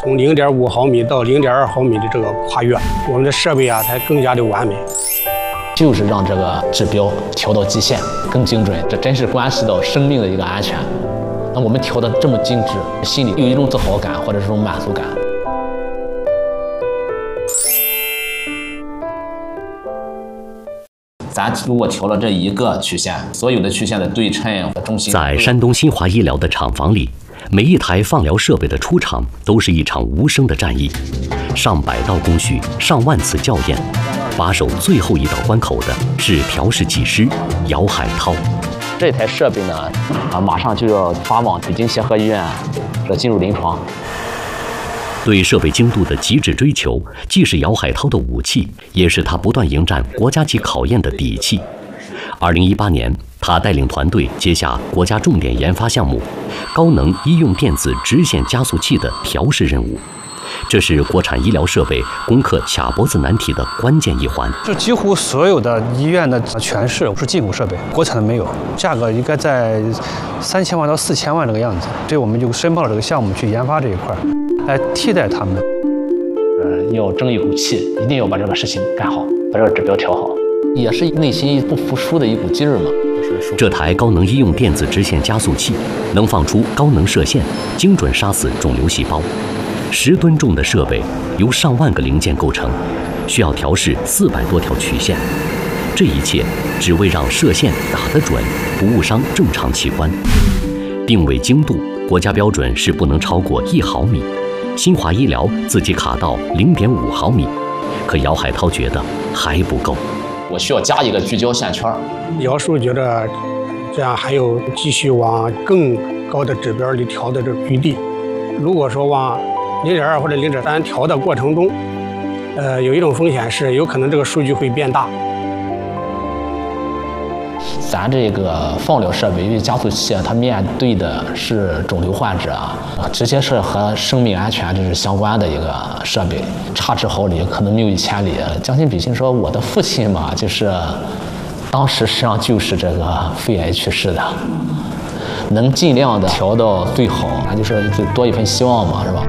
从0.5毫米到0.2毫米的这个跨越，我们的设备啊才更加的完美。 就是让这个指标调到极限，更精准，这真是关系到生命的一个安全。那我们调的这么精致，心里有一种自豪感或者是一种满足感。咱如果调了这一个曲线，所有的曲线的对称和中心。 在山东新华医疗的厂房里，每一台放疗设备的出厂都是一场无声的战役，上百道工序，上万次校验，把守最后一道关口的是调试技师姚海涛。 这台设备呢，马上就要发往北京协和医院，进入临床。 对设备精度的极致追求，既是姚海涛的武器，也是他不断迎战国家级考验的底气。2018年，他带领团队接下国家重点研发项目——高能医用电子直线加速器的调试任务。这是国产医疗设备攻克卡脖子难题的关键一环。 就几乎所有的医院的全是进口设备，国产的没有，价格应该在3000万到4000万这个样子。所以我们就申报了这个项目去研发这一块，来替代他们。 要争一股气，一定要把这个事情干好，把这个指标调好，也是内心不服输的一股劲儿嘛。 这台高能医用电子直线加速器能放出高能射线，精准杀死肿瘤细胞。10吨重的设备由上万个零件构成，需要调试400多条曲线。这一切只为让射线打得准，不误伤正常器官。定位精度，国家标准是不能超过1毫米。新华医疗自己卡到0.5毫米，可姚海涛觉得还不够。 我需要加一个聚焦线圈。 姚叔觉得这样还有继续往更高的指标里调的这个余地。如果说往0.2或者0.3调的过程中，有一种风险是有可能这个数据会变大。 咱这个放疗设备，因为加速器它面对的是肿瘤患者啊，直接是和生命安全这是相关的一个设备，差之毫厘，可能谬以千里。将心比心说，我的父亲嘛，就是当时实际上就是这个肺癌去世的，能尽量的调到最好，那就是多一份希望嘛，是吧？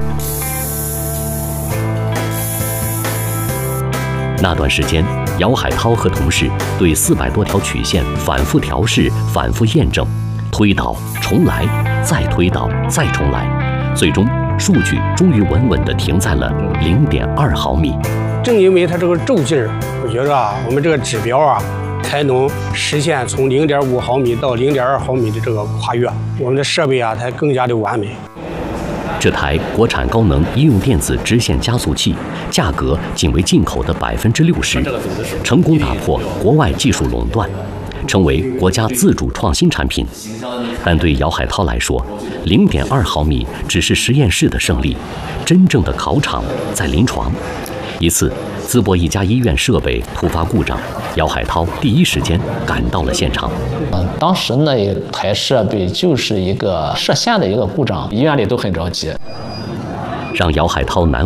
那段时间，姚海涛和同事对400多条曲线反复调试、反复验证，推导、重来，再推导、再重来，最终数据终于稳稳地停在了0.2毫米。 正因为它这个骤劲儿，我觉得啊，我们这个指标啊，才能实现从0.5毫米到0.2毫米的这个跨越，我们的设备啊才更加的完美。 这台国产高能医用电子直线加速器，价格仅为进口的60%，成功打破国外技术垄断，成为国家自主创新产品。但对姚海涛来说，0.2毫米只是实验室的胜利，真正的考场在临床。一次，淄博一家医院设备突发故障，姚海涛第一时间赶到了现场。 当时那一台设备就是一个射线的一个故障，医院里都很着急。 让姚海涛难